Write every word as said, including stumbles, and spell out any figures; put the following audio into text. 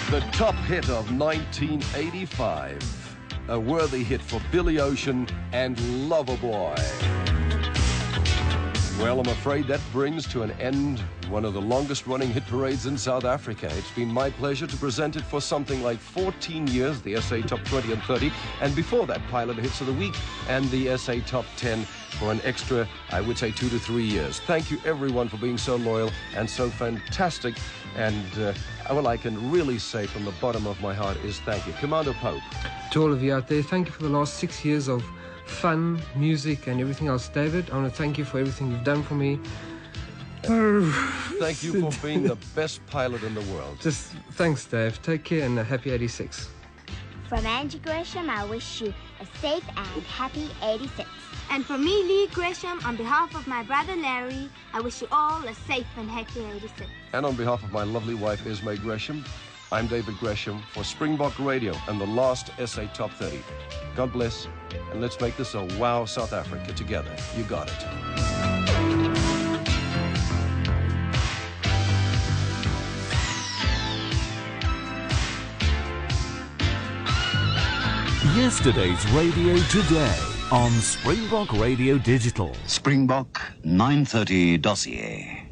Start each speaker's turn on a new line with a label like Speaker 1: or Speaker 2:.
Speaker 1: The top hit of nineteen eighty-five. A worthy hit for Billy Ocean and Loverboy. Well, I'm afraid that brings to an end one of the longest running hit parades in South Africa. It's been my pleasure to present it for something like fourteen years, the S A Top twenty and thirty, and before that, Pilot Hits of the Week and the S A Top ten for an extra, I would say, two to three years. Thank you, everyone, for being so loyal and so fantastic. And, uh, well, I can really say from the bottom of my heart is thank you. Commander Pope.
Speaker 2: To all of you out there, thank you for the last six years of fun, music, and everything else. David, I want to thank you for everything you've done for me.
Speaker 1: Thank you for being the best pilot in the world.
Speaker 2: Just thanks, Dave. Take care and a happy eighty-six.
Speaker 3: From Angie Gresham, I wish you a safe and happy eighty-six.
Speaker 4: And from me, Lee Gresham, on behalf of my brother Larry, I wish you all a safe and happy eighty-six.
Speaker 1: And on behalf of my lovely wife, Esme Gresham, I'm David Gresham for Springbok Radio and the last S A Top thirty. God bless, and let's make this a wow South Africa together. You got it.
Speaker 5: Yesterday's radio today on Springbok Radio Digital.
Speaker 6: Springbok nine thirty dossier.